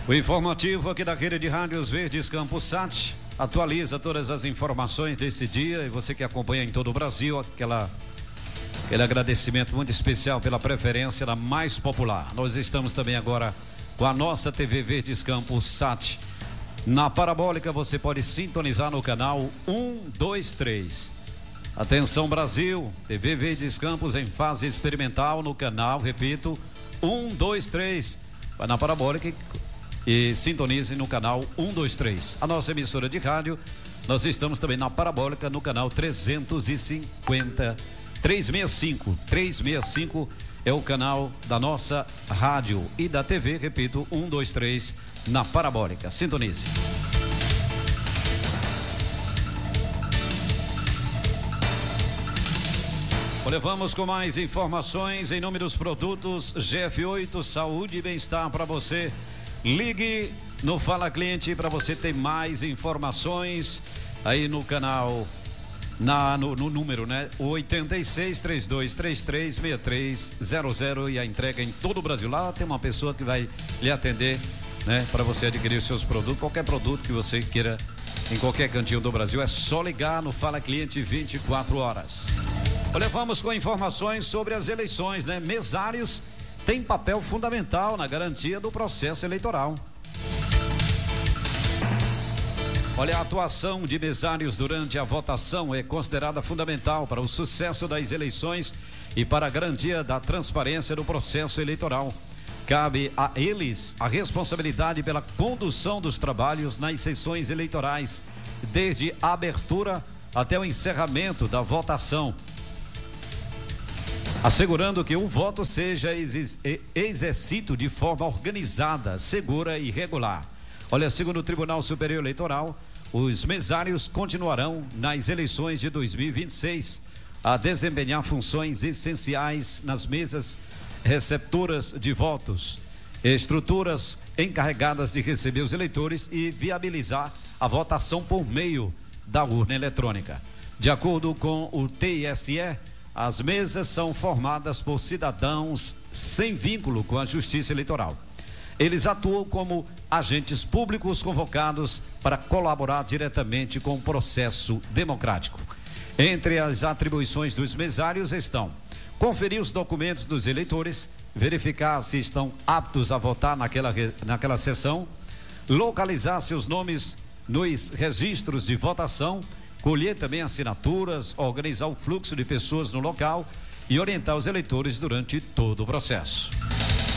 O informativo aqui da rede de rádios Verdes Campos Sat atualiza todas as informações desse dia, e você que acompanha em todo o Brasil, aquele agradecimento muito especial pela preferência da mais popular. Nós estamos também agora com a nossa TV Verdes Campos Sat. Na parabólica você pode sintonizar no canal 123. Atenção Brasil, TV Verdes Campos em fase experimental no canal, repito, 123. Vai na parabólica e sintonize no canal 123. A nossa emissora de rádio, nós estamos também na parabólica no canal 365 é o canal da nossa rádio e da TV, repito, 123 na parabólica. Sintonize. Levamos com mais informações em nome dos produtos GF8, saúde e bem-estar para você. Ligue no Fala Cliente para você ter mais informações aí no canal, no número, né? 86-3233-6300 e a entrega em todo o Brasil. Lá tem uma pessoa que vai lhe atender, né? Para você adquirir os seus produtos, qualquer produto que você queira em qualquer cantinho do Brasil, é só ligar no Fala Cliente 24 horas. Levamos com informações sobre as eleições, né? Mesários têm papel fundamental na garantia do processo eleitoral. Olha, a atuação de mesários durante a votação é considerada fundamental para o sucesso das eleições e para a garantia da transparência do processo eleitoral. Cabe a eles a responsabilidade pela condução dos trabalhos nas sessões eleitorais, desde a abertura até o encerramento da votação, assegurando que o voto seja exercido de forma organizada, segura e regular. Olha, segundo o Tribunal Superior Eleitoral, os mesários continuarão nas eleições de 2026 a desempenhar funções essenciais nas mesas receptoras de votos, estruturas encarregadas de receber os eleitores e viabilizar a votação por meio da urna eletrônica. De acordo com o TSE, as mesas são formadas por cidadãos sem vínculo com a Justiça Eleitoral. Eles atuam como agentes públicos convocados para colaborar diretamente com o processo democrático. Entre as atribuições dos mesários estão conferir os documentos dos eleitores, verificar se estão aptos a votar naquela sessão, localizar seus nomes nos registros de votação, colher também assinaturas, organizar o fluxo de pessoas no local e orientar os eleitores durante todo o processo.